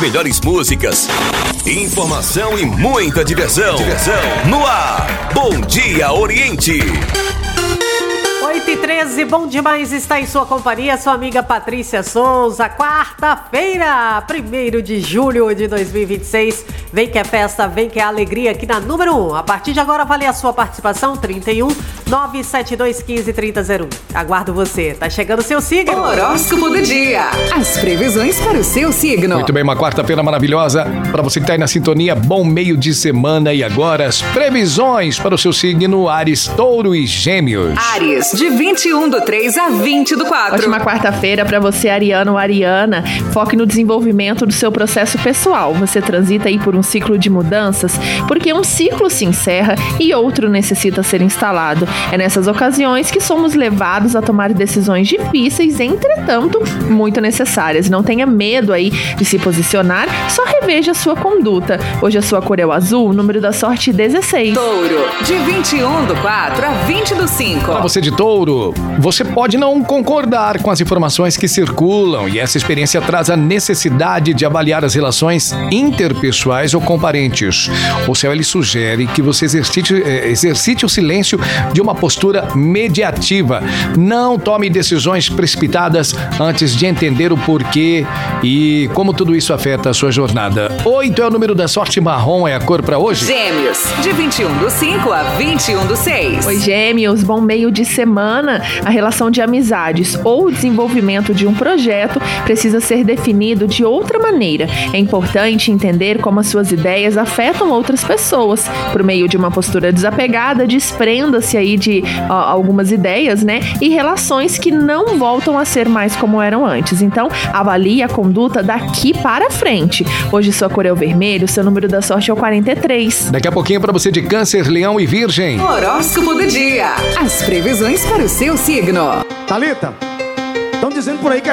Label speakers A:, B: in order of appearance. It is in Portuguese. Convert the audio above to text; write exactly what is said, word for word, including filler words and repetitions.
A: melhores músicas, informação e muita diversão. Diversão no ar. Bom Dia Oriente.
B: oito e treze, bom demais estar em sua companhia, sua amiga Patrícia Souza. Quarta-feira, primeiro de julho de dois mil e vinte e seis. Vem que é festa, vem que é alegria aqui na número um. A partir de agora, vale a sua participação, trinta e um, nove sete dois, quinze, trinta, zero um. Aguardo você. Tá chegando o seu signo.
C: Horóscopo do dia. As previsões para o seu signo.
D: Muito bem, uma quarta-feira maravilhosa. Para você que tá aí na sintonia, bom meio de semana. E agora, as previsões para o seu signo, Áries, Touro e Gêmeos.
C: Áries, de vinte e um do três a vinte do quatro.
E: Ótima quarta-feira para você, Ariano ou Ariana. Foque no desenvolvimento do seu processo pessoal. Você transita aí por um ciclo de mudanças, porque um ciclo se encerra e outro necessita ser instalado. É nessas ocasiões que somos levados a tomar decisões difíceis, entretanto, muito necessárias. Não tenha medo aí de se posicionar, só reveja a sua conduta. Hoje a sua cor é o azul, o número da sorte dezesseis.
C: Touro, de vinte e um do quatro a vinte do cinco.
D: Para você de Touro, você pode não concordar com as informações que circulam e essa experiência traz a necessidade de avaliar as relações interpessoais ou com parentes. O céu, ele sugere que você exercite, exercite o silêncio de uma postura mediativa. Não tome decisões precipitadas antes de entender o porquê e como tudo isso afeta a sua jornada. Oito é o número da sorte, marrom é a cor para hoje.
C: Gêmeos, de vinte e um do cinco a vinte e um do seis.
E: Oi, Gêmeos, bom meio de semana. A relação de amizades ou o desenvolvimento de um projeto precisa ser definido de outra maneira. É importante entender como as suas ideias afetam outras pessoas. Por meio de uma postura desapegada, desprenda-se aí de ó, algumas ideias, né? E relações que não voltam a ser mais como eram antes. Então, avalie a conduta daqui para frente. Hoje sua cor é o vermelho, seu número da sorte é o quarenta e três.
D: Daqui a pouquinho para você de Câncer, Leão e Virgem.
C: Horóscopo do dia. As previsões para o seu signo.
F: Thalita, estão dizendo por aí que a